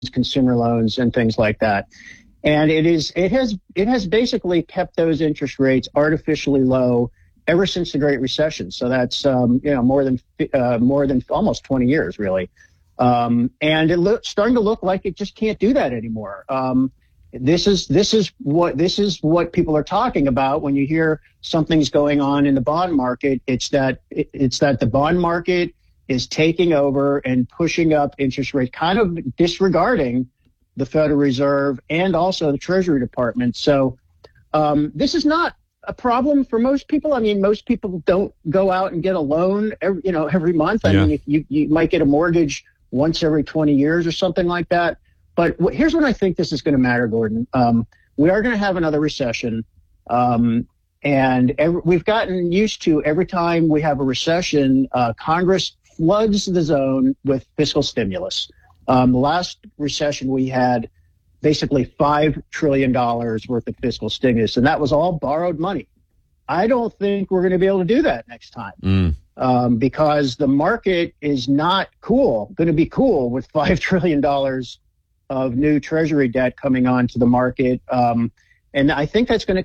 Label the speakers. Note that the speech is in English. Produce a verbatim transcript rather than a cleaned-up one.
Speaker 1: consumer loans, and things like that. And it is, it has, it has basically kept those interest rates artificially low ever since the Great Recession. So that's, um, you know, more than, uh, more than almost twenty years, really. Um, and it's starting to look like it just can't do that anymore. Um, this is, this is what, this is what people are talking about when you hear something's going on in the bond market. It's that, it's that the bond market is taking over and pushing up interest rates, kind of disregarding the Federal Reserve and also the Treasury Department. So um, this is not a problem for most people. I mean, most people don't go out and get a loan every, you know, every month. I
Speaker 2: Yeah.
Speaker 1: mean, if you, you might get a mortgage once every twenty years or something like that. But wh- here's what I think this is going to matter, Gordon. Um, we are going to have another recession. Um, and every, we've gotten used to every time we have a recession, uh, Congress floods the zone with fiscal stimulus. Um, the last recession we had basically five trillion dollars worth of fiscal stimulus, and that was all borrowed money. I don't think we're going to be able to do that next time
Speaker 2: Mm.
Speaker 1: um, because the market is not cool, going to be cool with five trillion dollars of new Treasury debt coming onto the market. Um, and I think that's going to